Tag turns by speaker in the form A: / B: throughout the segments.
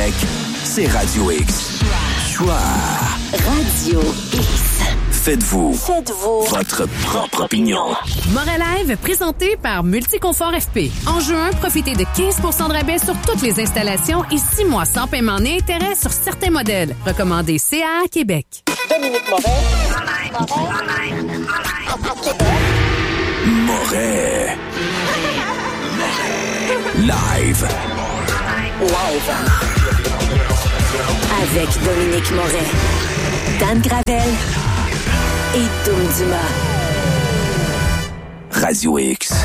A: Québec, c'est Radio X. Choix.
B: Radio X.
A: Faites-vous votre propre opinion.
C: Moralive, présenté par Multiconfort FP. En juin, profitez de 15 % de rabais sur toutes les installations et 6 mois sans paiement ni intérêt sur certains modèles. Recommandé CAA Québec.
D: Dominique
A: Moret. Live.
B: Avec Dominique Moret, Dan Gravel et Dom Dumas.
A: Radio X.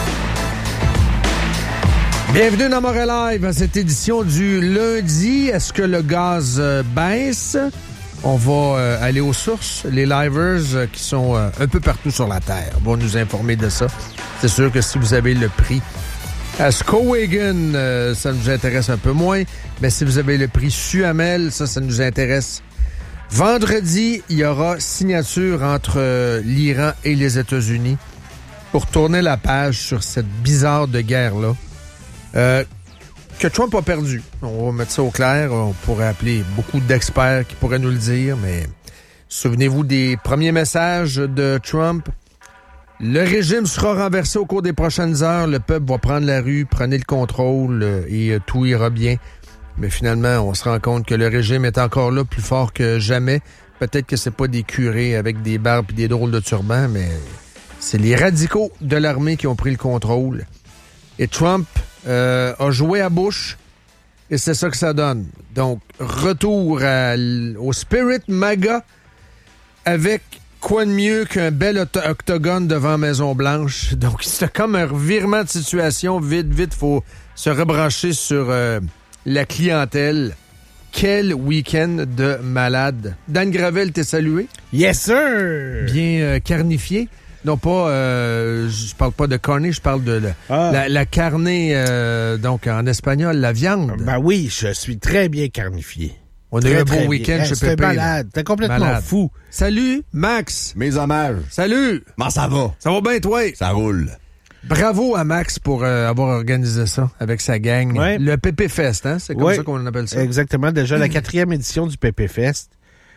E: Bienvenue dans Moret Live à cette édition du lundi. Est-ce que le gaz baisse? On va aller aux sources. Les livers qui sont un peu partout sur la Terre vont nous informer de ça. C'est sûr que si vous avez le prix à Skowhegan, ça nous intéresse un peu moins. Mais si vous avez le prix Suamel, ça nous intéresse. Vendredi, il y aura signature entre l'Iran et les États-Unis pour tourner la page sur cette bizarre de guerre-là. Que Trump a perdu. On va mettre ça au clair. On pourrait appeler beaucoup d'experts qui pourraient nous le dire, mais souvenez-vous des premiers messages de Trump. Le régime sera renversé au cours des prochaines heures. Le peuple va prendre la rue, prenez le contrôle et tout ira bien. Mais finalement, on se rend compte que le régime est encore là, plus fort que jamais. Peut-être que c'est pas des curés avec des barbes et des drôles de turbans, mais c'est les radicaux de l'armée qui ont pris le contrôle. Et Trump a joué à Bush, et c'est ça que ça donne. Donc, retour au Spirit MAGA, avec quoi de mieux qu'un bel octogone devant Maison-Blanche. Donc, c'est comme un revirement de situation. Vite, faut se rebrancher sur la clientèle. Quel week-end de malade. Dan Gravel, t'es salué?
F: Yes, sir!
E: Bien carnifié. Non pas, je parle pas de carne, je parle de la carne, donc en espagnol, la viande.
F: Ben oui, je suis très bien carnifié.
E: On a eu un beau week-end chez Pépé.
F: T'es malade, t'es complètement fou.
E: Salut, Max.
G: Mes hommages.
E: Salut.
G: Comment ça va?
E: Ça va bien, toi?
G: Ça roule.
E: Bravo à Max pour avoir organisé ça avec sa gang.
F: Ouais.
E: Le Pépé Fest, hein? C'est comme ça qu'on appelle ça.
F: Exactement, déjà la 4e édition du Pépé Fest.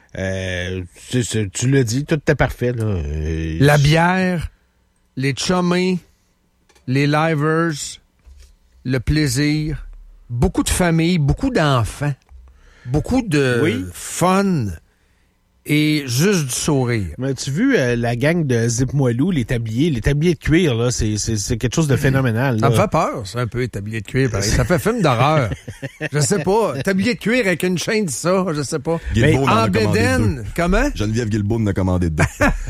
F: Tu l'as dit, tout était parfait. Là.
E: La bière, les chummés, les livers, le plaisir, beaucoup de familles, beaucoup d'enfants, beaucoup de fun et juste du sourire.
F: Mais tu as vu la gang de Zip Moilou, les tabliers de cuir, là, c'est quelque chose de phénoménal. Là.
E: Ça me fait peur, c'est un peu, tablier de cuir. Pareil. Ça fait film d'horreur. Je sais pas. Tablier de cuir avec une chaîne, ça, je sais pas.
G: Guilbeault
E: en bédaine, comment?
G: Geneviève Guilbeault en a commandé deux.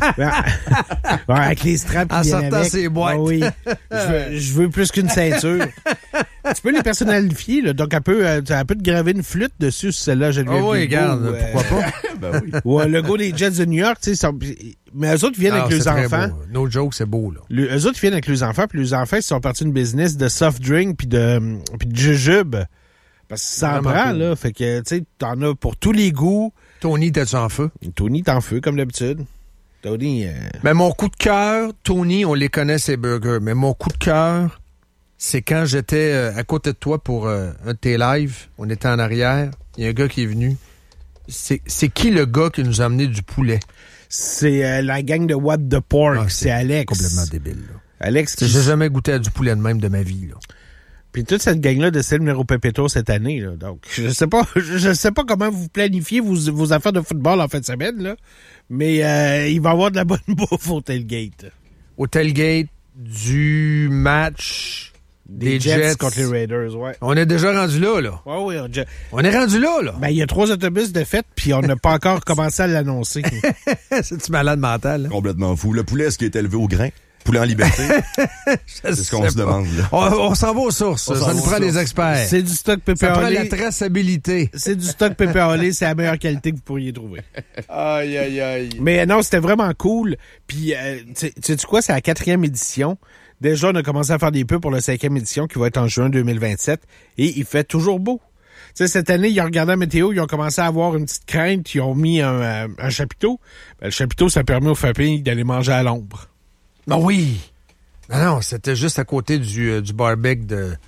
F: Avec les straps
E: en
F: qui viennent
E: sortant
F: avec.
E: ses boîtes.
F: Oh oui. Je veux plus qu'une ceinture. Tu peux les personnalifier, là. Donc, elle peut te graver une flûte dessus, celle-là, Geneviève Guilbeault.
E: Oui, regarde, pourquoi pas?
G: Ben oui.
F: Ouais, le gars des Jets de New York, tu sais, mais eux autres viennent avec les enfants.
E: Beau. No joke, c'est beau, là.
F: Eux autres viennent avec les enfants, puis les enfants, ils sont partis d'une business de soft drink puis de jujube. Parce que ça en prend, là. Fait que, tu sais, t'en as pour tous les goûts.
E: Tony, t'es-tu en feu?
F: Tony, t'es en feu, comme d'habitude. Tony...
E: Mais mon coup de cœur, Tony, on les connaît, ces burgers. Mais mon coup de cœur, c'est quand j'étais à côté de toi pour un de tes lives. On était en arrière. Il y a un gars qui est venu. C'est qui le gars qui nous a amené du poulet?
F: C'est la gang de What the Pork. C'est Alex.
E: Complètement débile, là.
F: Alex qui...
E: J'ai jamais goûté à du poulet de même de ma vie, là.
F: Puis toute cette gang-là de Selmer au Pépéto cette année, là. Donc, je sais pas comment vous planifiez vos affaires de football en fin de semaine, là. Mais il va y avoir de la bonne bouffe au tailgate.
E: Au tailgate du match des Jets
F: contre les Raiders, ouais.
E: On est déjà rendu là, là.
F: Ouais,
E: on est rendu là, là.
F: Ben, il y a 3 autobus de fête, puis on n'a pas encore commencé à l'annoncer.
E: C'est-tu malade mental, là?
G: Complètement fou. Le poulet, est-ce qui est élevé au grain? Poulet en liberté? C'est ce qu'on se demande, là.
E: On s'en va aux sources. Ça nous prend des experts.
F: C'est du stock pépé
E: Ça prend
F: olé.
E: la traçabilité.
F: C'est du stock pépé olé. C'est la meilleure qualité que vous pourriez trouver.
E: Aïe, aïe, aïe.
F: Mais non, c'était vraiment cool. Puis, sais-tu quoi? C'est la 4e édition. Déjà, on a commencé à faire des pubs pour la 5e édition qui va être en juin 2027. Et il fait toujours beau. Tu sais, cette année, ils ont regardé la météo, ils ont commencé à avoir une petite crainte, ils ont mis un chapiteau. Ben, le chapiteau, ça permet aux familles d'aller manger à l'ombre.
E: Ben oui. Non, c'était juste à côté du barbecue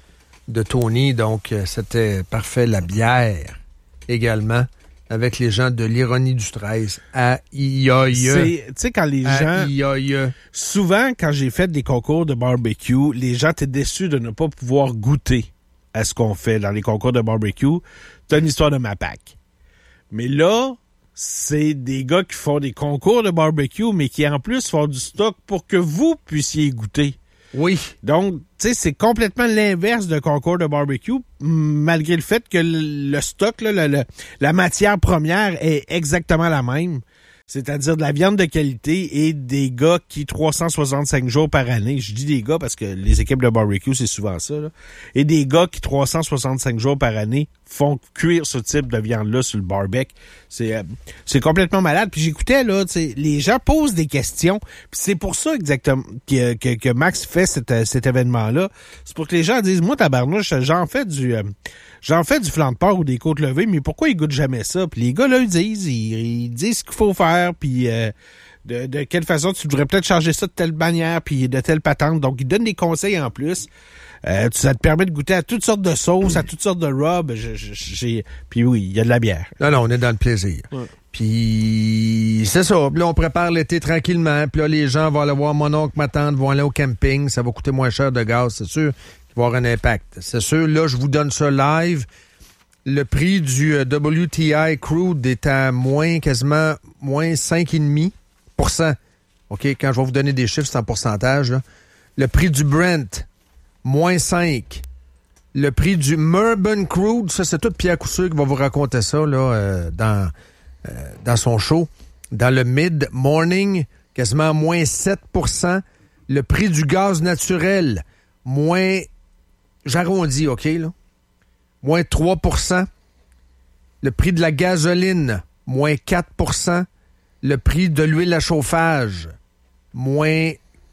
E: de Tony. Donc, c'était parfait. La bière également, avec les gens de l'Ironie du 13 à IAIE.
F: Tu sais, quand les gens...
E: IAIE.
F: Souvent, quand j'ai fait des concours de barbecue, les gens étaient déçus de ne pas pouvoir goûter à ce qu'on fait dans les concours de barbecue. C'est une histoire de Mapac. Mais là, c'est des gars qui font des concours de barbecue, mais qui en plus font du stock pour que vous puissiez goûter.
E: Oui.
F: Donc, tu sais, c'est complètement l'inverse d'un concours de barbecue, malgré le fait que le stock, là, la matière première est exactement la même. C'est-à-dire de la viande de qualité et des gars qui 365 jours par année, je dis des gars parce que les équipes de barbecue, c'est souvent ça, là, et des gars qui 365 jours par année font cuire ce type de viande-là sur le barbecue. C'est complètement malade. Puis j'écoutais, là, tu sais, les gens posent des questions, puis c'est pour ça exactement que Max fait cet événement-là. C'est pour que les gens disent, moi, tabarnouche, j'en fais du flan de porc ou des côtes levées, mais pourquoi ils goûtent jamais ça? Puis les gars, là, ils disent ce qu'il faut faire, puis de quelle façon tu devrais peut-être changer ça de telle manière, puis de telle patente. Donc, ils donnent des conseils en plus. Ça te permet de goûter à toutes sortes de sauces, à toutes sortes de rubs. Puis oui, il y a de la bière.
E: Non, on est dans le plaisir. Ouais. Puis c'est ça. Puis là, on prépare l'été tranquillement. Puis là, les gens vont aller voir mon oncle, ma tante, vont aller au camping. Ça va coûter moins cher de gaz, c'est sûr. Il va avoir un impact. C'est sûr, là, je vous donne ça live. Le prix du WTI crude est à quasiment moins 5,5%. OK, quand je vais vous donner des chiffres, c'est en pourcentage, là. Le prix du Brent, moins 5. Le prix du Murban crude, ça, c'est tout Pierre Cousseux qui va vous raconter ça, là, dans son show. Dans le mid-morning, quasiment moins 7%. Le prix du gaz naturel, j'arrondis, OK, là? Moins 3%. Le prix de la gasoline, moins 4%. Le prix de l'huile à chauffage, moins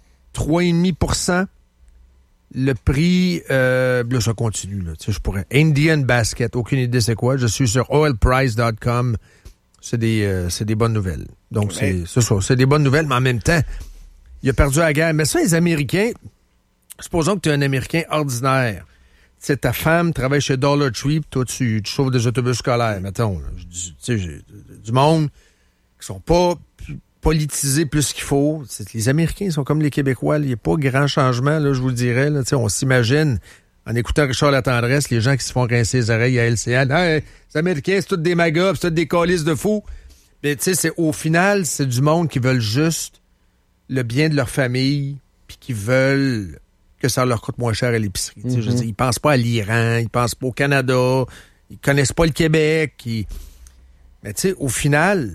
E: 3,5%. Le prix, là, ça continue, là. Tu sais, je pourrais. Indian Basket, aucune idée c'est quoi. Je suis sur oilprice.com. C'est des bonnes nouvelles. Donc, c'est ça. C'est des bonnes nouvelles, mais en même temps, il a perdu la guerre. Mais ça, les Américains, supposons que tu es un Américain ordinaire. Tu sais, ta femme travaille chez Dollar Tree, puis toi, tu chauffes des autobus scolaires, mettons. Tu sais, j'ai du monde qui sont pas politisés plus qu'il faut. Les Américains sont comme les Québécois. Il n'y a pas grand changement, là, je vous le dirais. Là, on s'imagine, en écoutant Richard Latendresse, les gens qui se font rincer les oreilles à LCN. Hey, les Américains, c'est tous des magas, c'est tous des câlisses de fous. Mais tu sais, au final, c'est du monde qui veulent juste le bien de leur famille, puis qui veulent que ça leur coûte moins cher à l'épicerie. Mm-hmm. Je veux dire, ils pensent pas à l'Iran, ils pensent pas au Canada, ils connaissent pas le Québec. Mais tu sais, au final,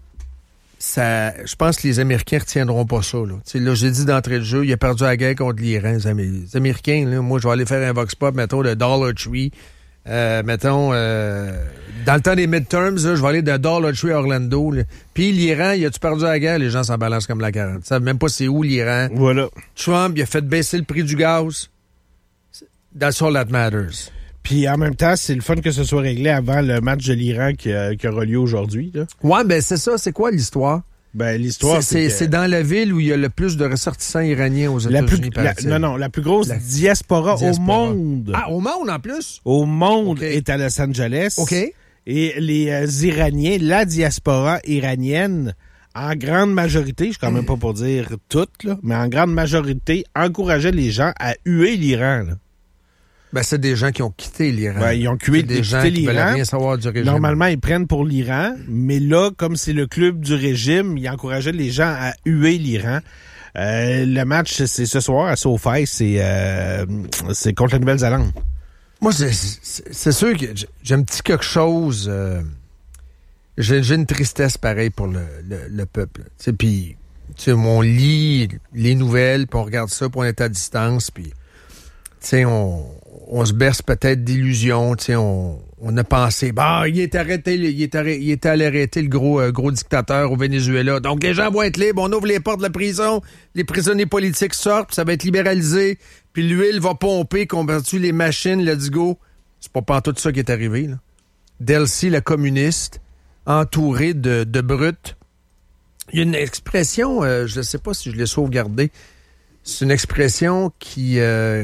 E: je pense que les Américains retiendront pas ça. Là, là j'ai dit d'entrée de jeu, il a perdu la guerre contre l'Iran. Les Américains, là, moi, je vais aller faire un vox pop, mettons, de Dollar Tree. Dans le temps des midterms, là, je vais aller de Dollar Tree à Orlando. Puis l'Iran, il a-tu perdu la guerre? Les gens s'en balancent comme la carotte. Ils savent même pas c'est où l'Iran.
F: Voilà.
E: Trump, il a fait baisser le prix du gaz. That's all that matters.
F: Puis en même temps, c'est le fun que ce soit réglé avant le match de l'Iran qui aura lieu aujourd'hui. Là.
E: Ouais, ben c'est ça. C'est quoi l'histoire?
F: Ben, l'histoire,
E: c'est dans la ville où il y a le plus de ressortissants iraniens aux États-Unis.
F: La plus grosse diaspora au monde.
E: Ah, au monde en plus?
F: Au monde est à Los Angeles.
E: OK.
F: Et les Iraniens, la diaspora iranienne, en grande majorité, je suis quand même pas pour dire toutes, là, mais en grande majorité, encourageait les gens à huer l'Iran. Là.
E: Ben, c'est des gens qui ont quitté l'Iran.
F: Ben, ils ont quitté
E: des gens qui
F: l'Iran.
E: veulent rien savoir du régime.
F: Normalement, ils prennent pour l'Iran, mais là, comme c'est le club du régime, ils encourageaient les gens à huer l'Iran. Le match, c'est ce soir à SoFi, c'est contre la Nouvelle-Zélande.
E: Moi, c'est sûr que j'ai un petit quelque chose. J'ai une tristesse pareille pour le peuple. Puis, on lit les nouvelles, puis on regarde ça, puis on est à distance, puis on se berce peut-être d'illusions, on a pensé, il est allé arrêter le gros dictateur au Venezuela. Donc les gens vont être libres, on ouvre les portes de la prison, les prisonniers politiques sortent, puis ça va être libéralisé, puis l'huile va pomper, convertir les machines, let's go. C'est pas tout ça qui est arrivé, là. Delcy, la communiste, entourée de brutes. Il y a une expression, je ne sais pas si je l'ai sauvegardée, C'est une expression qui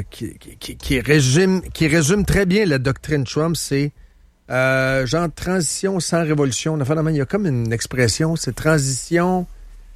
E: résume très bien la doctrine Trump. C'est genre transition sans révolution. Il y a comme une expression, c'est transition...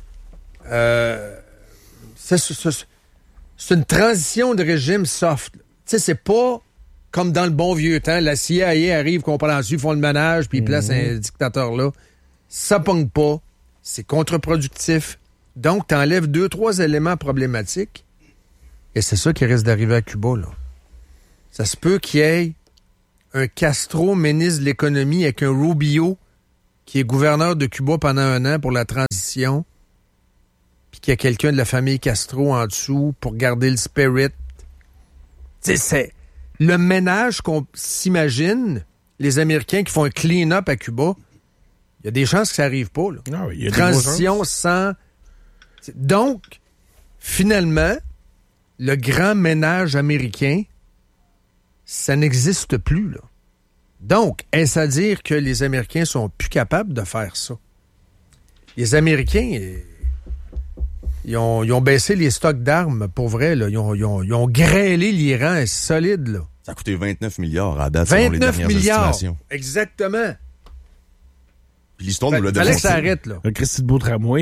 E: c'est une transition de régime soft. Tu sais, c'est pas comme dans le bon vieux temps. La CIA arrive, comprend dessus, font le ménage, puis ils placent un dictateur là. Ça pogne pas. C'est contre-productif. Donc, t'enlèves 2-3 éléments problématiques. Et c'est ça qui risque d'arriver à Cuba, là. Ça se peut qu'il y ait un Castro, ministre de l'économie, avec un Rubio, qui est gouverneur de Cuba pendant 1 an pour la transition, puis qu'il y a quelqu'un de la famille Castro en dessous pour garder le spirit. Tu sais, c'est le ménage qu'on s'imagine, les Américains qui font un clean-up à Cuba, il y a des chances que ça n'arrive pas, là.
F: Non, il y a
E: transition sans... Donc, finalement, le grand ménage américain, ça n'existe plus, là. Donc, est-ce à dire que les Américains sont plus capables de faire ça? Les Américains, ils ont baissé les stocks d'armes, pour vrai, là. Ils ont grêlé l'Iran solide, là.
G: Ça a coûté 29 milliards à date, selon les dernières estimations.
E: Exactement.
G: Puis l'histoire nous l'a
E: fallait
G: démontré.
E: que ça arrête, là.
F: Un Christy de beau tramway.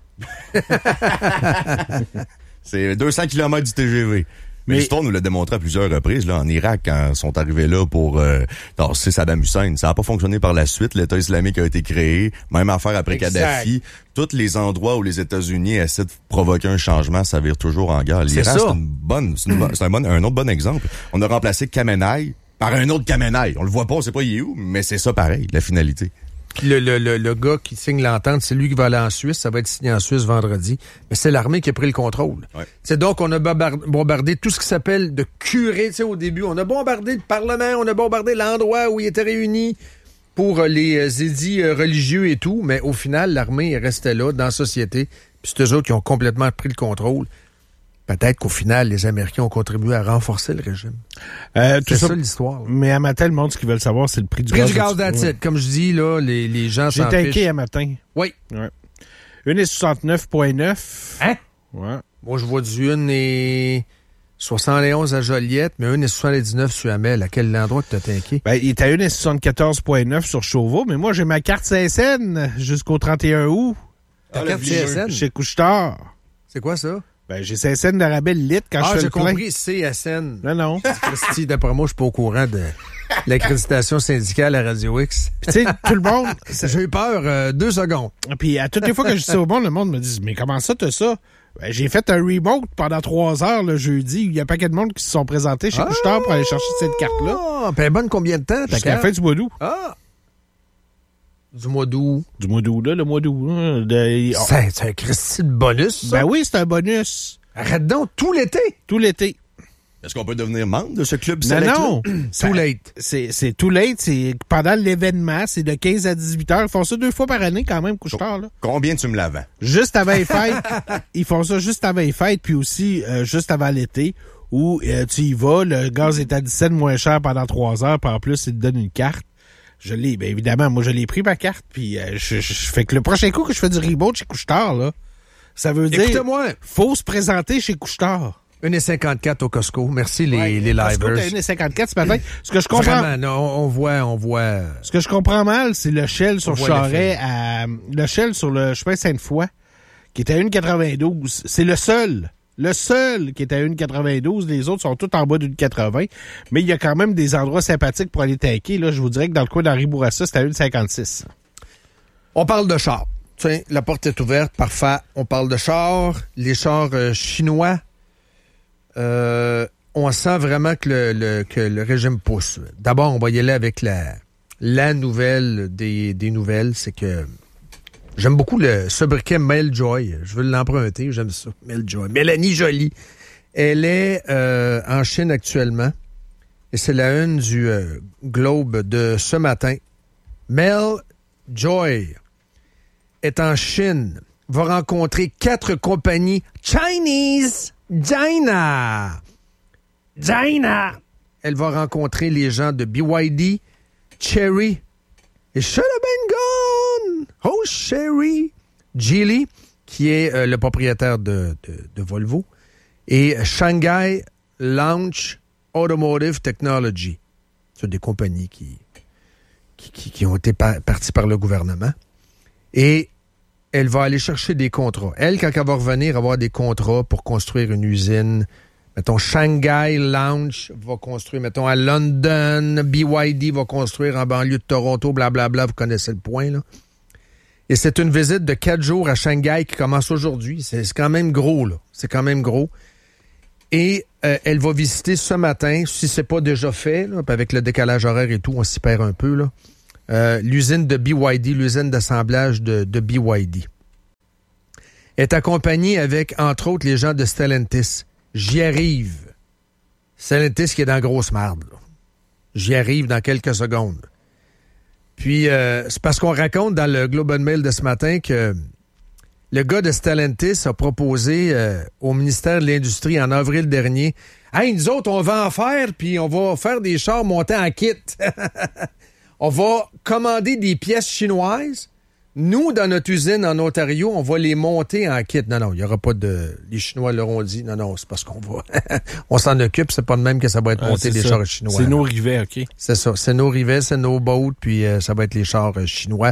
G: C'est 200 km du TGV. Mais l'histoire nous l'a démontré à plusieurs reprises. Là, en Irak, quand ils sont arrivés là pour tasser Saddam Hussein, ça n'a pas fonctionné par la suite. L'État islamique a été créé. Même affaire après Kadhafi. Tous les endroits où les États-Unis essaient de provoquer un changement s'avèrent toujours en guerre. L'Iran, c'est un autre bon exemple. On a remplacé Khamenei par un autre Khamenei. On le voit pas, on sait pas il est où, mais c'est ça pareil, la finalité.
E: Le gars qui signe l'entente, c'est lui qui va aller en Suisse. Ça va être signé en Suisse vendredi. Mais c'est l'armée qui a pris le contrôle.
G: Ouais.
E: C'est donc, on a bombardé tout ce qui s'appelle de curé. Tu sais, au début, on a bombardé le Parlement, on a bombardé l'endroit où ils étaient réunis pour les édits religieux et tout. Mais au final, l'armée restait là, dans la société. Puis c'est eux autres qui ont complètement pris le contrôle. Peut-être qu'au final, les Américains ont contribué à renforcer le régime. C'est ça l'histoire. Là.
F: Mais à matin, le monde, ce qu'ils veulent savoir, c'est le prix du gaz.
E: Prix du gaz that's it. Comme je dis, là, les gens s'en
F: J'ai
E: fichent.
F: tanké à matin.
E: Oui.
F: Ouais. 1,69,9.
E: Hein?
F: Ouais.
E: Moi, je vois du 1,71 à Joliette, mais 1,79 sur Hamel. À quel endroit que tu as tanké?
F: Ben, il est à 1,74,9 sur Chauveau, mais moi, j'ai ma carte CSN jusqu'au 31 août.
E: Ta carte CSN?
F: Chez Couche-Tard.
E: C'est quoi ça?
F: Ben, j'ai CSN de rabais litre quand je fais le plein.
E: Ah, j'ai compris, CSN.
F: Non.
E: Christy, d'après moi, je suis pas au courant de l'accréditation syndicale à Radio X.
F: Tu sais, tout le monde...
E: J'ai eu peur 2 secondes.
F: Puis à toutes les fois que je dis ça au monde, le monde me dit « Mais comment ça, t'as ça? » Ben, j'ai fait un remote pendant 3 heures le jeudi. Il y a un paquet de monde qui se sont présentés chez Couche-Tard pour aller chercher cette carte-là.
E: Ah, puis elle est bonne combien de temps, ta
F: Jusqu'à la
E: carte?
F: fin du mois d'août.
E: Ah! Du mois d'août.
F: Du mois d'août, là, le mois d'août. Hein,
E: C'est un Christy de bonus, ça?
F: Ben oui, c'est un bonus.
E: Arrête donc, tout l'été?
F: Tout l'été.
G: Est-ce qu'on peut devenir membre de ce club
F: Non,
G: select-là?
F: non.
E: Too late.
F: C'est too late. C'est pendant l'événement. C'est de 15 à 18 heures. Ils font ça 2 fois par année quand même, Couche-Tard, là.
G: Combien tu me la vends?
F: Juste avant les fêtes. Ils font ça juste avant les fêtes, puis aussi juste avant l'été, où tu y vas, le gaz est à 10 cents moins cher pendant 3 heures, puis en plus, ils te donnent une carte. Je l'ai, bien évidemment, moi je l'ai pris ma carte, puis je fais que le prochain coup que je fais du reboot chez Couche-Tard, là, ça veut dire...
E: Écoute-moi.
F: Faut se présenter chez Couche-Tard.
E: 1,54 au Costco. Merci les livers.
F: Costco, t'as 1,54 ce matin. Ce que je comprends...
E: Vraiment, non, on voit...
F: Ce que je comprends mal, c'est le Shell sur
E: On voit
F: Charest le Shell sur le chemin Sainte-Foy, qui est à 1,92. C'est le seul qui est à 1,92. Les autres sont tous en bas d'1,80. Mais il y a quand même des endroits sympathiques pour aller tanker. Là, je vous dirais que dans le coin d'Henri Bourassa, c'est à 1,56.
E: On parle de chars. Tiens, la porte est ouverte. Parfait. On parle de chars. Les chars chinois, on sent vraiment que le régime pousse. D'abord, on va y aller avec la nouvelle des nouvelles. C'est que j'aime beaucoup le sobriquet Meljoy. Je veux l'emprunter. J'aime ça. Meljoy. Mélanie Joly. Elle est en Chine actuellement. Et c'est la une du Globe de ce matin. Meljoy est en Chine. Va rencontrer 4 compagnies Chinese. China. Elle va rencontrer les gens de BYD, Chery et Should Have Been Gone. Oh, Chery. Geely, qui est le propriétaire de Volvo. et Shanghai Launch Automotive Technology. C'est des compagnies qui ont été parties par le gouvernement. Et elle va aller chercher des contrats. Elle, quand elle va revenir, avoir des contrats pour construire une usine. Mettons, Shanghai Launch va construire, mettons, à London, BYD va construire en banlieue de Toronto, blablabla, vous connaissez le point, là. Et c'est une visite de 4 jours à Shanghai qui commence aujourd'hui. C'est quand même gros, là. C'est quand même gros. Et elle va visiter ce matin, si c'est pas déjà fait, là, avec le décalage horaire et tout, on s'y perd un peu, là. L'usine de BYD, l'usine d'assemblage de BYD. Est accompagnée avec, entre autres, les gens de Stellantis. J'y arrive. Stellantis qui est dans grosse marde, là. J'y arrive dans quelques secondes. Puis, c'est parce qu'on raconte dans le Globe and Mail de ce matin que le gars de Stellantis a proposé au ministère de l'Industrie en avril dernier, « Hey, nous autres, on va en faire, puis on va faire des chars montés en kit. » On va commander des pièces chinoises. Nous, dans notre usine en Ontario, on va les monter en kit. Non, il n'y aura pas de... Les Chinois leur ont dit, non, c'est parce qu'on va... on s'en occupe, c'est pas de même que ça va être monté des chars chinois.
F: C'est nos rivets, OK.
E: C'est ça, c'est nos rivets, c'est nos boats, puis ça va être les chars chinois.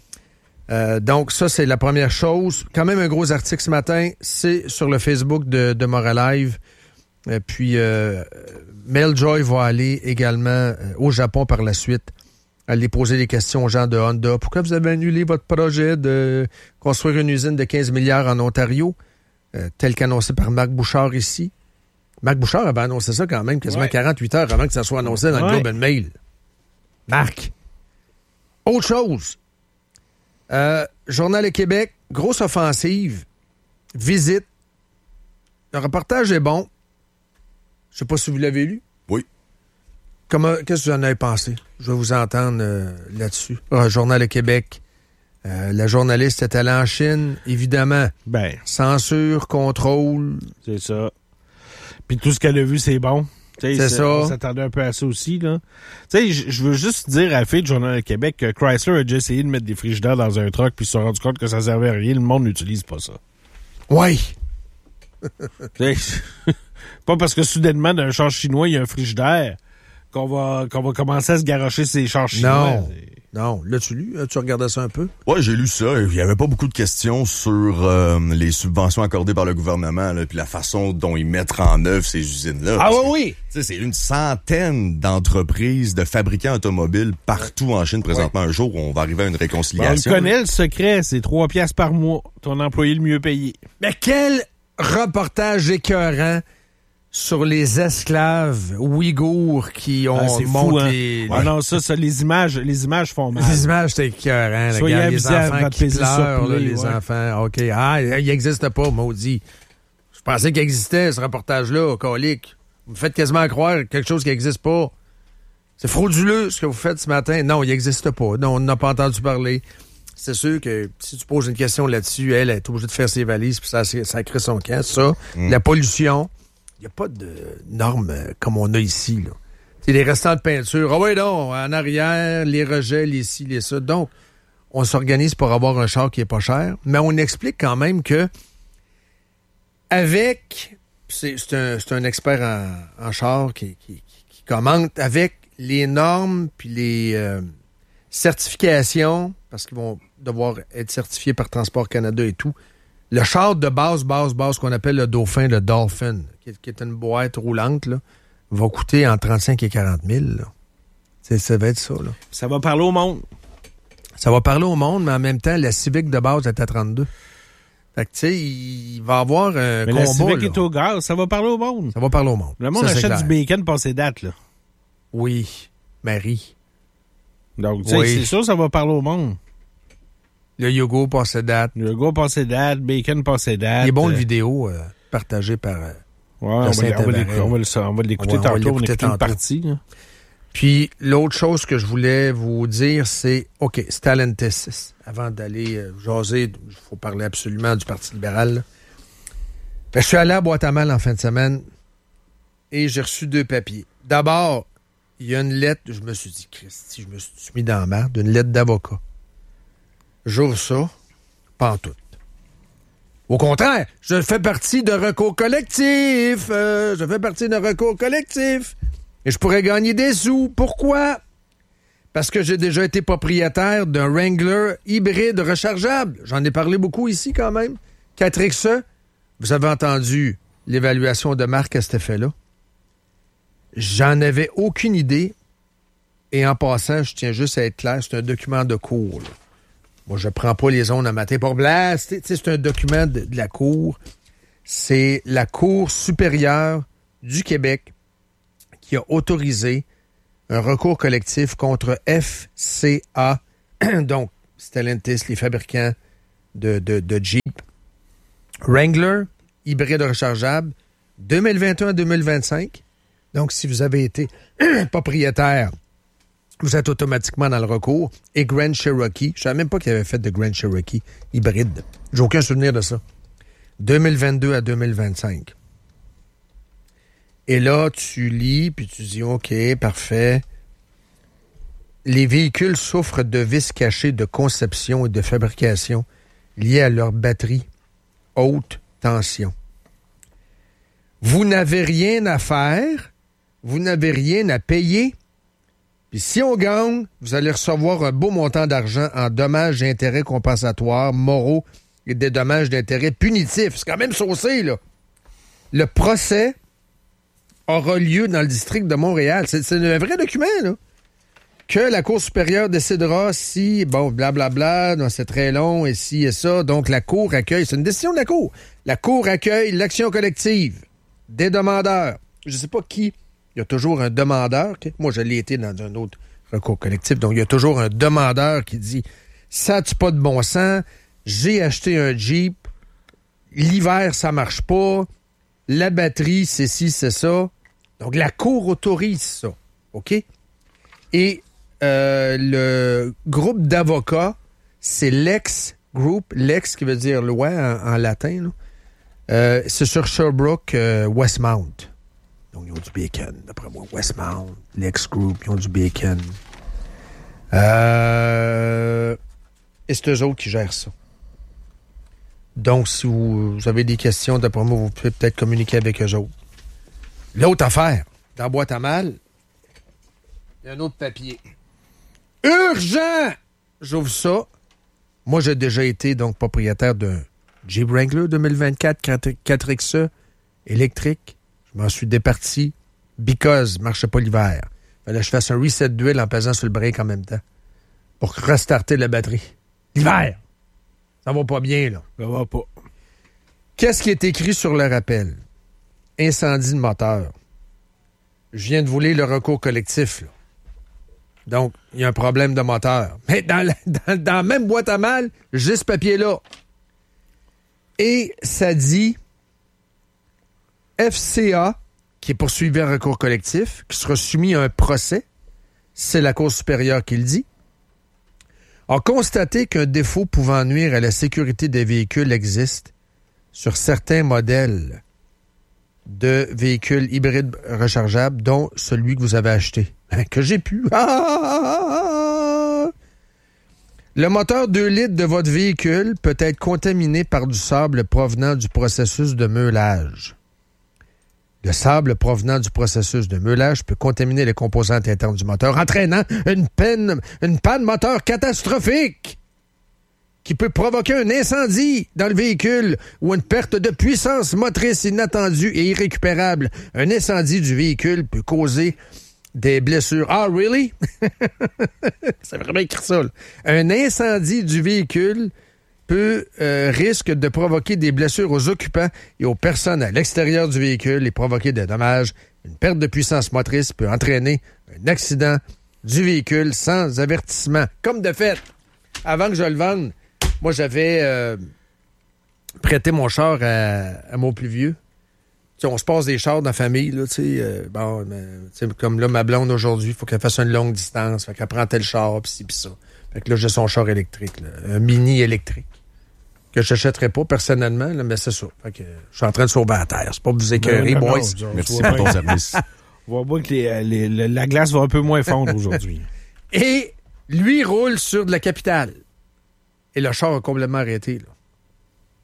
E: Donc, ça, c'est la première chose. Quand même un gros article ce matin, c'est sur le Facebook de Moralive. Puis, Mel Joy va aller également au Japon par la suite, aller poser des questions aux gens de Honda. Pourquoi vous avez annulé votre projet de construire une usine de 15 milliards en Ontario, tel qu'annoncé par Marc Bouchard ici? Marc Bouchard avait annoncé ça quand même quasiment 48 heures avant que ça soit annoncé dans le Globe and Mail. Marc. Autre chose. Journal de Québec, grosse offensive, visite. Le reportage est bon. Je sais pas si vous l'avez lu.
G: Oui.
E: Qu'est-ce que vous en avez pensé? Je vais vous entendre là-dessus. Journal de Québec. La journaliste est allée en Chine, évidemment. Censure, contrôle.
F: C'est ça. Puis tout ce qu'elle a vu, c'est bon.
E: C'est ça.
F: On s'attendait un peu à ça aussi, là. Tu sais, je veux juste dire à la fille du Journal de Québec que Chrysler a déjà essayé de mettre des frigidaires dans un truck puis ils se sont rendus compte que ça servait à rien. Le monde n'utilise pas ça.
E: Oui.
F: Pas parce que soudainement, dans un char chinois, il y a un frigidaire qu'on va commencer à se garrocher ces chars chinois.
E: Non. L'as-tu lu? Tu regardais ça un peu?
G: Ouais, j'ai lu ça. Il y avait pas beaucoup de questions sur les subventions accordées par le gouvernement, là, puis la façon dont ils mettent en œuvre ces usines-là.
E: Ah oui!
G: C'est une centaine d'entreprises de fabricants automobiles partout en Chine présentement. Un jour, on va arriver à une réconciliation.
F: On connaît le secret, c'est 3 piastres par mois. Ton employé le mieux payé.
E: Mais quel reportage écœurant sur les esclaves ouïghours qui ont monté...
F: Ah non, ça, les images font mal.
E: Les images, c'est écœurant.
F: Soyez
E: les enfants qui pleurent,
F: play,
E: les enfants. OK. Ah, il n'existe pas, maudit. Je pensais qu'il existait, ce reportage-là, colique. Vous me faites quasiment croire quelque chose qui n'existe pas. C'est frauduleux, ce que vous faites ce matin. Non, il n'existe pas. Non, on n'a pas entendu parler. C'est sûr que si tu poses une question là-dessus, elle est obligée de faire ses valises, puis ça crée son camp. Ça, la pollution... Il n'y a pas de normes comme on a ici, là. C'est les restants de peinture. Ah oui, non, en arrière, les rejets, les ci, les ça. Donc, on s'organise pour avoir un char qui est pas cher, mais on explique quand même que avec... C'est un expert en char qui commente avec les normes puis les certifications, parce qu'ils vont devoir être certifiés par Transport Canada et tout. Le char de base qu'on appelle le Dauphin, le Dolphin, qui est une boîte roulante, là, va coûter entre 35 et 40 000. Là. Ça va être ça. Là.
F: Ça va parler au monde.
E: Ça va parler au monde, mais en même temps, la Civic de base est à 32. Fait que, tu sais, il va y avoir un combat.
F: La Civic est au gaz, ça va parler au monde.
E: Ça va parler au monde.
F: Le monde achète du bacon passé date, là.
E: Oui, Marie.
F: Donc, tu sais, c'est sûr, ça va parler au monde.
E: Le yogourt passé date.
F: Le yogourt passé date, bacon passé date.
E: Il est bon, le vidéo partagé par...
F: on va l'écouter tantôt. On écoute une partie. Là.
E: Puis, l'autre chose que je voulais vous dire, c'est, OK, Stellantis. Avant d'aller jaser, il faut parler absolument du Parti libéral. Je suis allé à Boîte-à-Mal en fin de semaine et j'ai reçu 2 papiers. D'abord, il y a une lettre, je me suis dit, Christy, je me suis mis dans la merde, une lettre d'avocat. J'ouvre ça, pas en tout. Au contraire, je fais partie de recours collectif. Et je pourrais gagner des sous. Pourquoi? Parce que j'ai déjà été propriétaire d'un Wrangler hybride rechargeable. J'en ai parlé beaucoup ici quand même. 4XE. Vous avez entendu l'évaluation de marque à cet effet-là. J'en avais aucune idée. Et en passant, je tiens juste à être clair, c'est un document de cours. Là. Moi, je prends pas les ondes à matin pour blaster. C'est un document de la Cour. C'est la Cour supérieure du Québec qui a autorisé un recours collectif contre FCA, donc Stellantis, les fabricants de Jeep. Wrangler, hybride rechargeable, 2021 à 2025. Donc, si vous avez été propriétaire, vous êtes automatiquement dans le recours. Et Grand Cherokee, je ne savais même pas qu'il avait fait de Grand Cherokee hybride. J'ai aucun souvenir de ça. 2022 à 2025. Et là, tu lis, puis tu dis, OK, parfait. Les véhicules souffrent de vices cachés de conception et de fabrication liés à leur batterie haute tension. Vous n'avez rien à faire, vous n'avez rien à payer. Puis si on gagne, vous allez recevoir un beau montant d'argent en dommages et intérêts compensatoires, moraux et des dommages d'intérêts punitifs. C'est quand même saucé, là. Le procès aura lieu dans le district de Montréal. C'est un vrai document, là. Que la Cour supérieure décidera si, bon, blablabla, non, c'est très long, et si et ça. Donc, la Cour accueille, c'est une décision de la Cour. La Cour accueille l'action collective des demandeurs. Je ne sais pas qui. Il y a toujours un demandeur. Okay? Moi, je l'ai été dans un autre recours collectif. Donc, il y a toujours un demandeur qui dit « Ça n'a-tu pas de bon sens? J'ai acheté un Jeep. L'hiver, ça marche pas. La batterie, c'est ci, c'est ça. » Donc, la Cour autorise ça. OK? Et le groupe d'avocats, c'est Lex Group. Lex qui veut dire loi en latin. C'est sur Sherbrooke, Westmount. Donc, ils ont du bacon. D'après moi, Westmount, Lex Group, ils ont du bacon. Et c'est eux autres qui gèrent ça. Donc, si vous avez des questions, d'après moi, vous pouvez peut-être communiquer avec eux autres. L'autre affaire, dans la boîte à mal, il y a un autre papier. Urgent! J'ouvre ça. Moi, j'ai déjà été donc propriétaire d'un Jeep Wrangler 2024 4XE électrique. Je m'en suis départi because marchait pas l'hiver. Fallait que je fasse un reset d'huile en pesant sur le break en même temps pour restarter la batterie. L'hiver! Ça va pas bien, là.
F: Ça va pas.
E: Qu'est-ce qui est écrit sur le rappel? Incendie de moteur. Je viens de vous lire le recours collectif, là. Donc, il y a un problème de moteur. Mais dans la même boîte à mal, j'ai ce papier-là. Et ça dit FCA, qui est poursuivi en recours collectif, qui sera soumis à un procès, c'est la Cour supérieure qui le dit, a constaté qu'un défaut pouvant nuire à la sécurité des véhicules existe sur certains modèles de véhicules hybrides rechargeables, dont celui que vous avez acheté. Que j'ai pu. Le moteur 2 litres de votre véhicule peut être contaminé par du sable provenant du processus de meulage. Le sable provenant du processus de meulage peut contaminer les composantes internes du moteur, entraînant une panne moteur catastrophique qui peut provoquer un incendie dans le véhicule ou une perte de puissance motrice inattendue et irrécupérable. Un incendie du véhicule peut causer des blessures. Ah, really? C'est vraiment écrit ça, là. Un incendie du véhicule risque de provoquer des blessures aux occupants et aux personnes à l'extérieur du véhicule et provoquer des dommages. Une perte de puissance motrice peut entraîner un accident du véhicule sans avertissement. Comme de fait, avant que je le vende, moi, j'avais prêté mon char à mon plus vieux. T'sais, on se passe des chars dans la famille, là, comme là, ma blonde aujourd'hui, il faut qu'elle fasse une longue distance, fait qu'elle prend tel char, pis ci, pis ça. Fait que là, j'ai son char électrique, là, un mini électrique, que je n'achèterais pas personnellement, là, mais c'est ça. Fait que je suis en train de sauver la terre. C'est pas pour vous écœurer, boys.
G: Merci pour ton service.
F: On voit que la glace va un peu moins fondre aujourd'hui.
E: Et lui roule sur de la capitale. Et le char a complètement arrêté, là.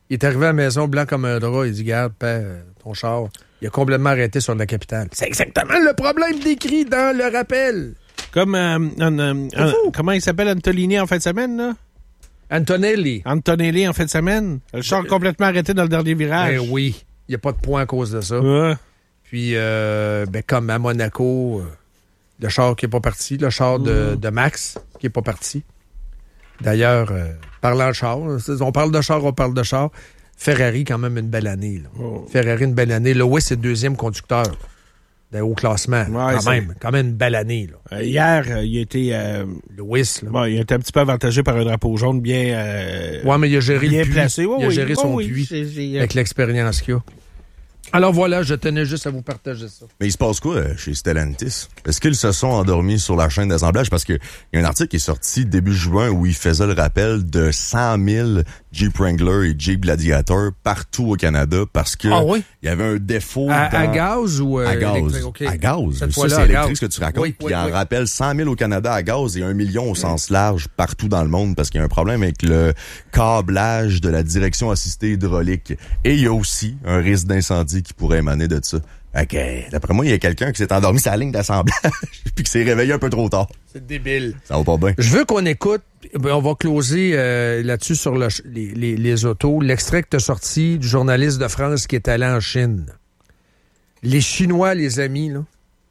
E: Il est arrivé à la maison blanc comme un drap. Il dit, regarde, ton char, il a complètement arrêté sur la capitale. C'est exactement le problème décrit dans le rappel.
F: Comme, comment il s'appelle Antolini en fin de semaine, là?
E: Antonelli
F: en fin de semaine. Le char complètement arrêté dans le dernier virage.
E: Ben oui, il n'y a pas de point à cause de ça.
F: Ouais.
E: Puis, comme à Monaco, le char qui n'est pas parti, le char de Max qui n'est pas parti. D'ailleurs, parlant de char, on parle de char. Ferrari, quand même, une belle année. Là. Oh. Ferrari, une belle année. Lewis est deuxième conducteur au classement. Ouais, quand même une belle année. Là.
F: Hier, il a été...
E: Lewis, là.
F: Bon, il a été un petit peu avantagé par un drapeau jaune bien
E: mais il a géré
F: bien
E: le puits.
F: Placé.
E: Il a géré son puits avec l'expérience qu'il a. Alors voilà, je tenais juste à vous partager ça.
G: Mais il se passe quoi chez Stellantis? Est-ce qu'ils se sont endormis sur la chaîne d'assemblage? Parce que il y a un article qui est sorti début juin où il faisait le rappel de 100 000 Jeep Wrangler et Jeep Gladiator partout au Canada parce que il y avait un défaut
E: à gaz ou
G: à gaz.
E: Okay.
G: À gaz.
E: Cette
G: ça, c'est électrique ce que tu racontes.
E: Oui,
G: il y a un rappel 100 000 au Canada à gaz et 1 million au sens large partout dans le monde parce qu'il y a un problème avec le câblage de la direction assistée hydraulique. Et il y a aussi un risque d'incendie qui pourrait émaner de ça. OK. D'après moi, il y a quelqu'un qui s'est endormi sur la ligne d'assemblage puis qui s'est réveillé un peu trop tard.
E: C'est débile.
G: Ça va pas bien.
E: Je veux qu'on écoute, on va closer là-dessus sur les autos, l'extrait que tu as sorti du journaliste de France qui est allé en Chine. Les Chinois, les amis, là,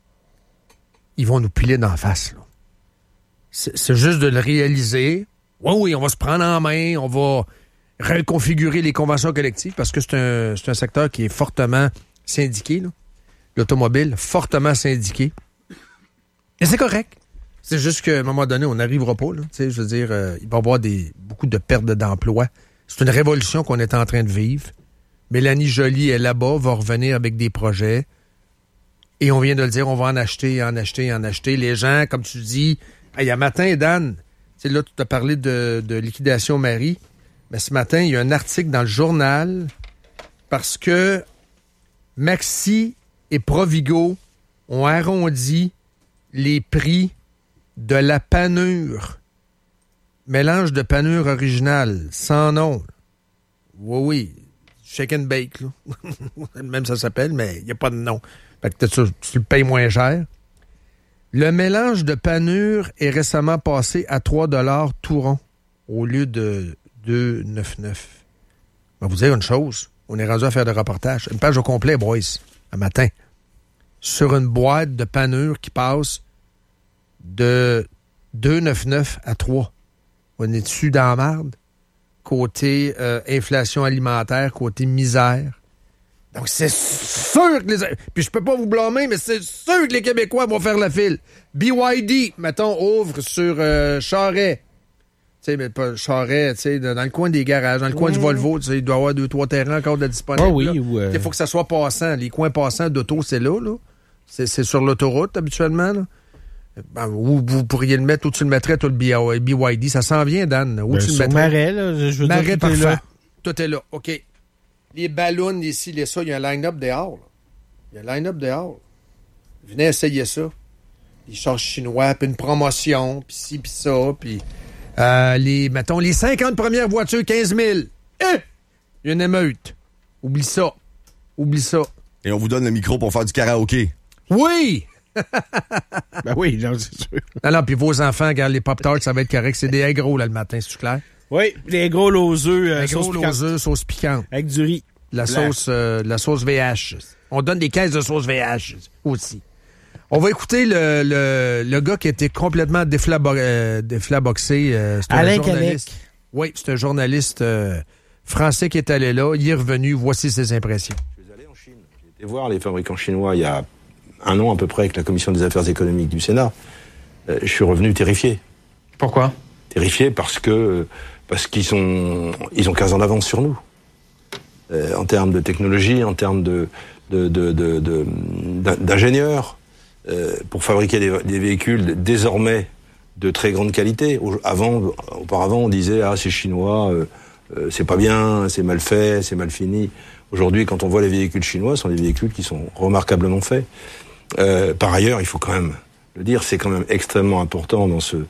E: ils vont nous piler d'en face. Là. C'est juste de le réaliser. Oui, on va se prendre en main, on va reconfigurer les conventions collectives parce que c'est un secteur qui est fortement syndiqué, là. L'automobile, fortement syndiqué. Et c'est correct. C'est juste qu'à un moment donné, on n'arrivera pas. Là. Je veux dire, il va y avoir beaucoup de pertes d'emplois. C'est une révolution qu'on est en train de vivre. Mélanie Joly est là-bas, va revenir avec des projets. Et on vient de le dire, on va en acheter. Les gens, comme tu dis, il y a matin, Dan, là, tu as parlé de liquidation Marie. Mais ce matin, il y a un article dans le journal parce que Maxi et Provigo ont arrondi les prix de la panure. Mélange de panure originale, sans nom. Oui. Shake and bake, là. Même ça s'appelle, mais il n'y a pas de nom. Fait que tu le payes moins cher. Le mélange de panure est récemment passé à 3$ tout rond au lieu de 2,99. Je vais vous dire une chose. On est rendu à faire des reportages. Une page au complet, boys, un matin. Sur une boîte de panure qui passe de 2,99 à 3. On est dessus dans la marde. Côté inflation alimentaire, côté misère. Donc, c'est sûr que puis je peux pas vous blâmer, mais c'est sûr que les Québécois vont faire la file. BYD, mettons, ouvre sur Charest. Tu sais, mais pas Charest, tu sais, dans le coin des garages, dans le coin du Volvo, tu sais, il doit y avoir 2-3 terrains encore de disponibles. Il faut que ça soit passant. Les coins passants d'auto, c'est là. C'est sur l'autoroute, habituellement, là. Ben, où vous pourriez le mettre, où tu le mettrais, tout le BYD. Ça s'en vient, Dan. Où tu le mettrais?
F: Marais, là. Je veux
E: Marais,
F: dire,
E: parfait.
F: là.
E: Tout est là. OK. Les ballons ici, les ça, il y a un line-up dehors. Là. Il y a un line-up dehors. Venez essayer ça. Les chars chinois, puis une promotion, puis ci, puis ça, puis mettons, les 50 premières voitures, 15 000. Il y a une émeute. Oublie ça.
G: Et on vous donne le micro pour faire du karaoké.
E: Oui!
F: Ben oui, non, c'est sûr.
E: Non, puis vos enfants, regarde, les Pop-Tarts, ça va être correct. C'est des gros, là, le matin, c'est-tu clair?
F: Oui, les gros aux œufs.
E: Sauce piquante.
F: Avec du riz.
E: La sauce VH. On donne des caisses de sauce VH aussi. On va écouter le gars qui a été complètement déflaboxé. C'est
F: Alain
E: un journaliste. Oui, c'est un journaliste français qui est allé là. Il est revenu. Voici ses impressions.
D: Je suis allé en Chine. J'ai été voir les fabricants chinois il y a un an à peu près avec la Commission des affaires économiques du Sénat. Je suis revenu terrifié.
H: Pourquoi?
D: Terrifié parce qu'ils ont 15 ans d'avance sur nous. En termes de technologie, en termes d'ingénieurs, pour fabriquer des véhicules désormais de très grande qualité. Auparavant, on disait c'est chinois, c'est pas bien, c'est mal fait, c'est mal fini. Aujourd'hui, quand on voit les véhicules chinois, ce sont des véhicules qui sont remarquablement faits. Par ailleurs, il faut quand même le dire, c'est quand même extrêmement important dans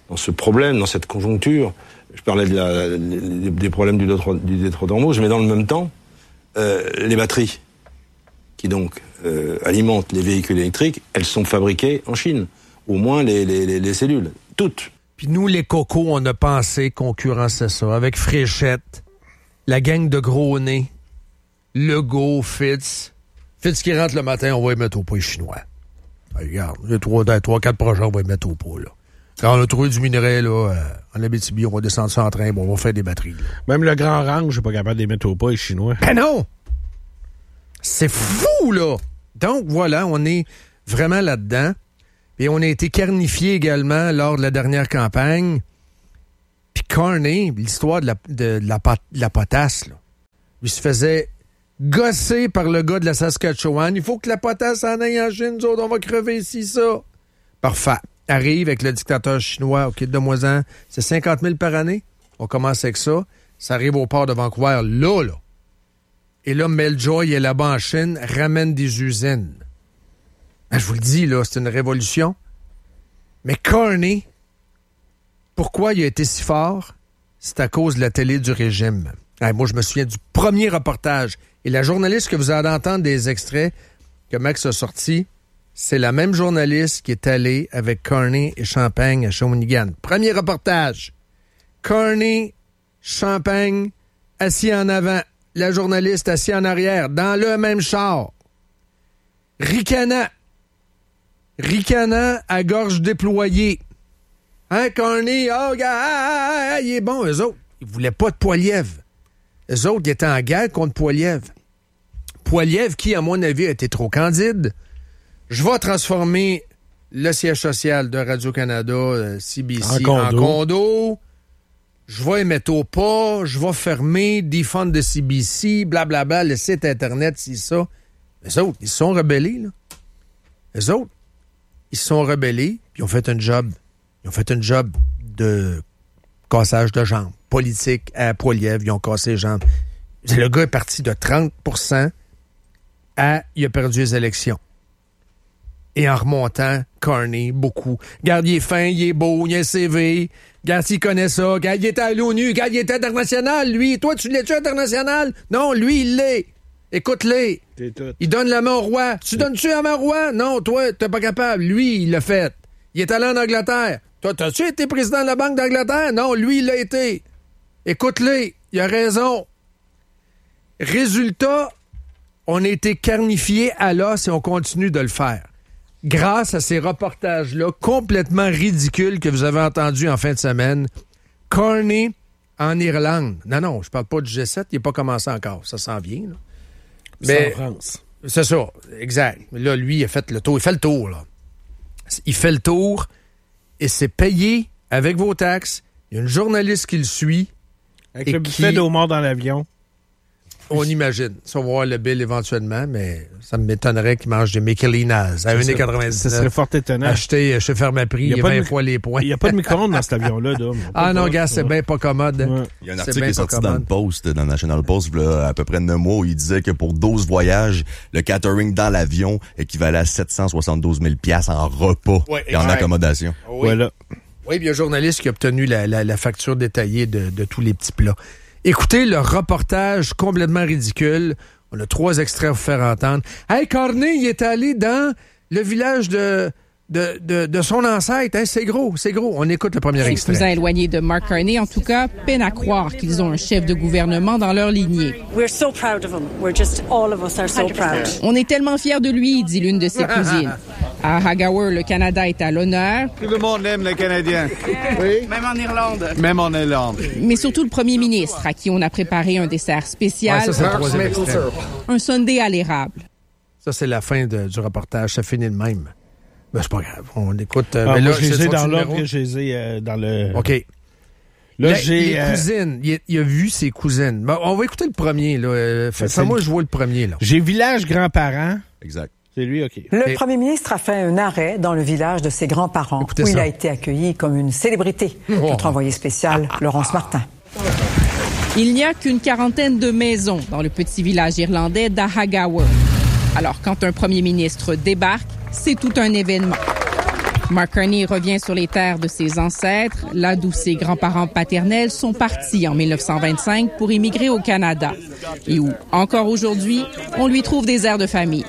D: dans ce problème, dans cette conjoncture. Je parlais des problèmes du détroit d'Ormuz, mais dans le même temps, les batteries qui donc alimentent les véhicules électriques, elles sont fabriquées en Chine. Au moins les cellules, toutes.
E: Puis nous, les cocos, on a pensé concurrencer ça avec Fréchette, la gang de gros nez, Legault, Fitz qui rentre le matin, on va y mettre au pot les Chinois. Regarde, les 3-4 projets, on va y mettre au pot, là. Quand on a trouvé du minerai, là, en Abitibi, on va descendre ça en train, bon, on va faire des batteries, là.
F: Même le Grand Range, je suis pas capable de les mettre au pas, les Chinois.
E: Ben non! C'est fou, là! Donc, voilà, on est vraiment là-dedans. Et on a été carnifié également lors de la dernière campagne. Puis Carney, l'histoire de la potasse, là. Il se faisait gosser par le gars de la Saskatchewan. Il faut que la potasse en aille en Chine, nous autres, on va crever ici, ça. Parfait. Arrive avec le dictateur chinois, OK, donne-moi-en. C'est 50 000 par année. On commence avec ça. Ça arrive au port de Vancouver, là. Et là, Meljoy est là-bas en Chine, ramène des usines. Ben, je vous le dis, là, c'est une révolution. Mais Carney, pourquoi il a été si fort? C'est à cause de la télé du régime. Moi, je me souviens du premier reportage. Et la journaliste que vous allez entendre des extraits que Max a sortis, c'est la même journaliste qui est allée avec Carney et Champagne à Shawinigan. Premier reportage. Carney, Champagne, assis en avant. La journaliste assis en arrière, dans le même char. Ricanant à gorge déployée. Hein, Carney? Oh, gars, il est bon. Eux autres, ils voulaient pas de Poilievre. Eux autres, ils étaient en guerre contre Poilievre. Poilievre, qui, à mon avis, a été trop candide. Je vais transformer le siège social de Radio-Canada, CBC, en condo. Je vais y mettre au pas. Je vais fermer, défendre de CBC, blablabla, le site Internet, c'est ça. Eux autres, ils se sont rebellés, là. Eux autres, ils se sont rebellés, puis ils ont fait un job. Ils ont fait un job de cassage de jambes. Politique à Poilievre, ils ont cassé les jambes. Le gars est parti de 30% à il a perdu les élections. Et en remontant, Carney, beaucoup. Regarde, il est fin, il est beau, il a un CV. Regarde, s'il connaît ça. Regarde, il était à l'ONU. Regarde, il était international, lui. Toi, tu l'es-tu international? Non, lui, il l'est. Écoute-les. Il donne la main au roi. Tu donnes-tu la main au roi? Non, toi, t'es pas capable. Lui, il l'a fait. Il est allé en Angleterre. Toi, t'as-tu été président de la Banque d'Angleterre? Non, lui, il l'a été. Écoute-les. Il a raison. Résultat, on a été carnifiés à l'os et on continue de le faire. Grâce à ces reportages-là complètement ridicules que vous avez entendus en fin de semaine, Carney en Irlande. Non, je parle pas du G7, il n'est pas commencé encore. Ça s'en vient, là. Mais
F: en France.
E: C'est ça, exact. Mais là, lui, il a fait le tour. Il fait le tour, là. Il fait le tour et c'est payé avec vos taxes. Il y a une journaliste qui le suit.
F: Avec le buffet d'eau mort dans l'avion.
E: On imagine. Ça, on va voir le bill éventuellement, mais ça m'étonnerait qu'il mange des Michelinas à 1,99$.
F: Ça serait fort étonnant.
E: Acheter chez Fermaprix, il y a 20 fois les points.
F: Il n'y a pas de micro-ondes dans cet avion-là.
E: Non, gars, c'est bien pas commode.
G: Ouais. Il y a un article qui est sorti dans le Post, dans le National Post, là, à peu près 9 mois, où il disait que pour 12 voyages, le catering dans l'avion équivalait à 772 000 $ en repas et en accommodation.
E: Oui.
F: Voilà.
E: Oui, puis il y a un journaliste qui a obtenu la facture détaillée de tous les petits plats. Écoutez le reportage complètement ridicule. On a 3 extraits à vous faire entendre. Hey, Carney, il est allé dans le village de son ancêtre. Hein, c'est gros. On écoute le premier extrait.
H: Les cousins éloignés de Mark Carney, en tout cas, peinent à croire qu'ils ont un chef de gouvernement dans leur lignée.
I: We're so proud of him. We're just, all of us are so proud.
H: On est tellement fiers de lui, dit l'une de ses cousines. À Haggawer, le Canada est à l'honneur.
J: Tout le monde aime les Canadiens. Oui.
I: Même en Irlande.
J: Même en Irlande.
H: Mais surtout le premier ministre, à qui on a préparé un dessert spécial.
E: Ouais, ça, c'est le troisième extrait.
H: Un sundae à l'érable.
E: Ça, c'est la fin du reportage. Ça finit de même. Ben, c'est pas grave. On écoute.
F: Mais là, je les ai dans l'ordre que je les ai dans le...
E: OK.
F: Là,
E: les cousines. Il a vu ses cousines. Ben, on va écouter le premier. Là. Fais-moi jouer le premier. Là.
F: J'ai village grands-parents.
G: Exact.
F: C'est lui, OK.
K: Le premier ministre a fait un arrêt dans le village de ses grands-parents, où il a été accueilli comme une célébrité. Notre envoyé spécial, Laurence Martin.
H: Il n'y a qu'une 40aine de maisons dans le petit village irlandais d'Ahagawa. Alors, quand un premier ministre débarque, c'est tout un événement. Mark Carney revient sur les terres de ses ancêtres, là d'où ses grands-parents paternels sont partis en 1925 pour immigrer au Canada. Et où, encore aujourd'hui, on lui trouve des airs de famille.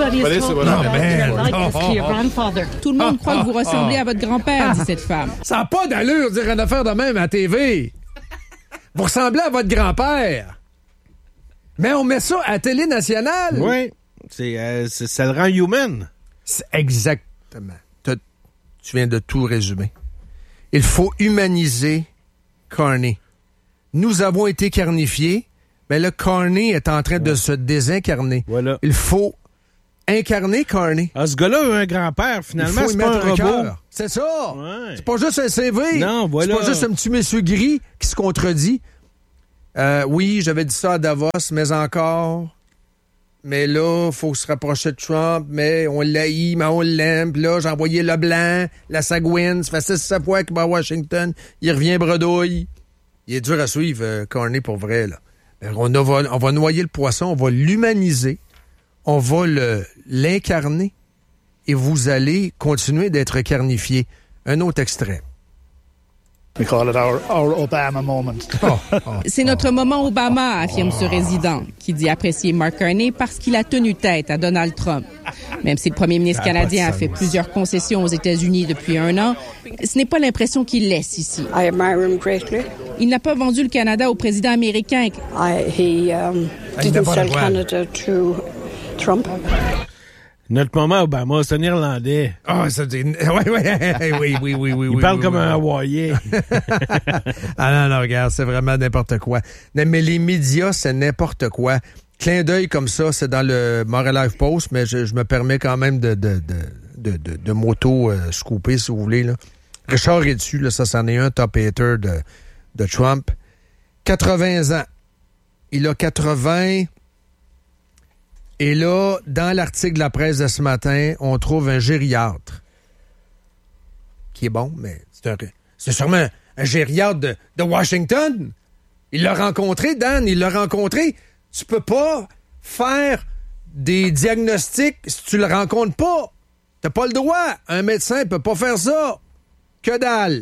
H: Tout le monde croit que vous ressemblez à votre grand-père, dit cette femme.
E: Ça n'a pas d'allure de dire une affaire de même à la TV. Vous ressemblez à votre grand-père. Mais on met ça à la télé nationale.
F: Oui. Ça le rend human.
E: Exactement. Tu viens de tout résumer. Il faut humaniser Carney. Nous avons été carnifiés, mais le Carney est en train de se désincarner.
F: Voilà.
E: Il faut incarner Carney.
F: Ah, ce gars-là a un grand-père, finalement, c'est pas un robot.
E: Cœur. C'est ça. Ouais. C'est pas juste un CV.
F: Non, voilà.
E: C'est pas juste un petit monsieur gris qui se contredit. Oui, j'avais dit ça à Davos, mais encore... Mais là, il faut se rapprocher de Trump, mais on l'haït, mais on l'aime. Puis là, j'ai envoyé Leblanc, la Sagouine, ça fait 6-7 fois qu'il va à Washington. Il revient bredouille. Il est dur à suivre, Carney, pour vrai, là. On va noyer le poisson, on va l'humaniser, on va l'incarner, et vous allez continuer d'être carnifié. Un autre extrait.
L: We call it our Obama moment.
H: C'est notre moment Obama, affirme ce résident, qui dit apprécier Mark Carney parce qu'il a tenu tête à Donald Trump. Même si le premier ministre canadien a fait plusieurs concessions aux États-Unis depuis 1 an, ce n'est pas l'impression qu'il laisse ici.
I: I admire him greatly.
H: Il n'a pas vendu le Canada au président américain.
I: He didn't sell Canada to Trump.
F: Notre moment Obama, c'est un Irlandais.
E: Ah, ça dit... Oui.
F: Il parle comme un Hawaïen.
E: Non, regarde, c'est vraiment n'importe quoi. Mais les médias, c'est n'importe quoi. Clin d'œil comme ça, c'est dans le Montréal Live Post, mais je me permets quand même de m'auto-scooper, si vous voulez. Là. Richard est dessus, là, ça c'en est un top hater de Trump. 80 ans. Il a 80... Et là, dans l'article de la presse de ce matin, on trouve un gériatre. Qui est bon, mais c'est sûrement un gériatre de Washington. Il l'a rencontré, Dan, il l'a rencontré. Tu peux pas faire des diagnostics si tu le rencontres pas. T'as pas le droit. Un médecin peut pas faire ça. Que dalle.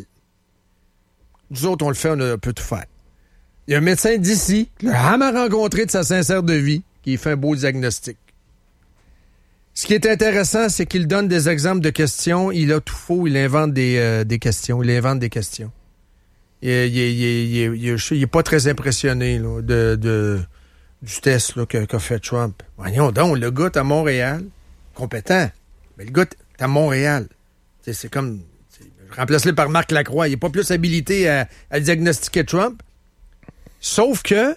E: Nous autres, on le fait, on peut tout faire. Il y a un médecin d'ici, qui l'a jamais rencontré de sa sincère de vie, qui fait un beau diagnostic. Ce qui est intéressant, c'est qu'il donne des exemples de questions. Il a tout faux, il invente des questions. Il invente des questions. Il est pas très impressionné là, du test là, qu'a fait Trump. Voyons donc, le gars est à Montréal, compétent. Mais le gars est à Montréal. C'est comme... Remplace-le par Marc Lacroix. Il n'est pas plus habilité à diagnostiquer Trump. Sauf que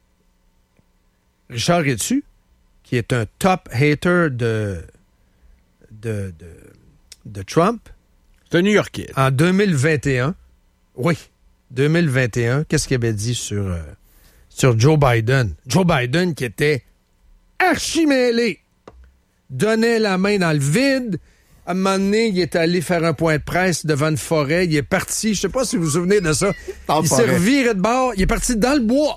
E: Richard Ritsu, qui est un top hater de Trump.
F: C'est un New-Yorkais.
E: En 2021, qu'est-ce qu'il avait dit sur Joe Biden? Joe Biden qui était archi-mêlé, donnait la main dans le vide. À un moment donné, il est allé faire un point de presse devant une forêt. Il est parti, je sais pas si vous vous souvenez de ça. Il s'est reviré de bord. Il est parti dans le bois.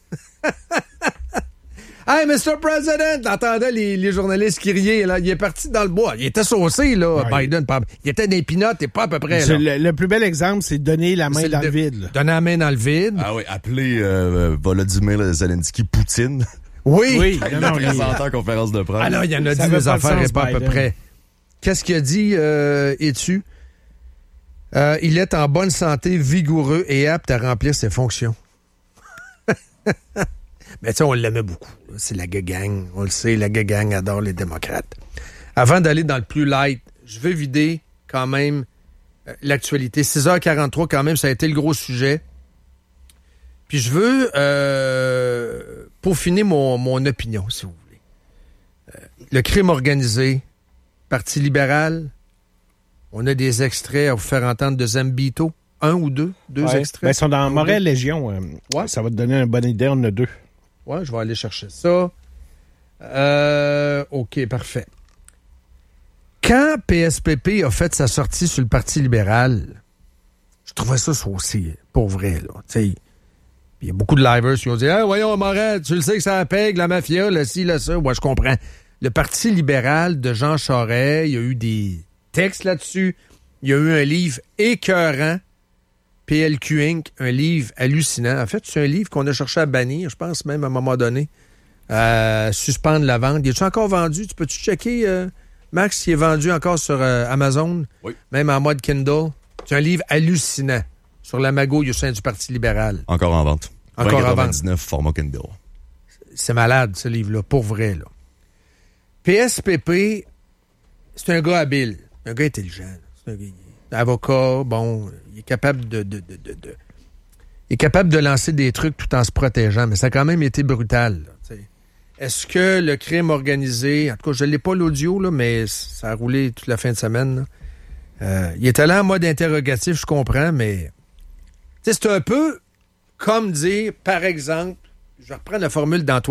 E: Hey, Mr. President! T'entendais les journalistes qui riaient, là. Il est parti dans le bois. Il était saucé, là, ouais. Biden. Il était des pinottes et pas à peu près, là.
F: Le plus bel exemple, c'est donner la main dans le vide, là.
E: Donner la main dans le vide.
G: Ah oui, appeler Volodymyr Zelensky Poutine.
E: Oui.
G: Il a présenté en conférence de presse.
E: Alors, il y en a dit des affaires et pas à peu près. Qu'est-ce qu'il a dit, es-tu? Il est en bonne santé, vigoureux et apte à remplir ses fonctions. Mais tu sais, on l'aimait beaucoup. C'est la gang. On le sait, la gang adore les démocrates. Avant d'aller dans le plus light, je veux vider quand même l'actualité. 6h43, quand même, ça a été le gros sujet. Puis je veux peaufiner mon opinion, si vous voulez. Le crime organisé, Parti libéral, on a des extraits à vous faire entendre de Zambito. Un ou deux extraits.
F: Ben, ils sont dans Montréal Légion. Ouais. Ça va te donner une bonne idée, on en a 2.
E: Ouais, je vais aller chercher ça. OK, parfait. Quand PSPP a fait sa sortie sur le Parti libéral, je trouvais ça aussi, pour vrai, là. Il y a beaucoup de livers qui ont dit « Ah, voyons, Montréal, tu le sais que ça pègue, la mafia, là, ci, là, ça. » Ouais, je comprends. Le Parti libéral de Jean Charest, il y a eu des textes là-dessus. Il y a eu un livre écœurant, PLQ Inc., un livre hallucinant. En fait, c'est un livre qu'on a cherché à bannir, je pense même à un moment donné, suspendre la vente. Il est-tu encore vendu? Tu peux-tu checker, Max, il est vendu encore sur Amazon,
G: oui.
E: Même en mode Kindle. C'est un livre hallucinant sur la magouille au sein du Parti libéral.
G: Encore en vente.
E: Encore en vente.
G: 99 format Kindle.
E: C'est malade, ce livre-là, pour vrai, là. PSPP, c'est un gars habile, un gars intelligent. C'est un gars avocat, bon, il est capable il est capable de lancer des trucs tout en se protégeant, mais ça a quand même été brutal. Là, est-ce que le crime organisé, en tout cas, je ne l'ai pas l'audio, là, mais ça a roulé toute la fin de semaine. Il est allé en mode interrogatif, je comprends, mais c'est un peu comme dire, par exemple, je reprends la formule d'Antoine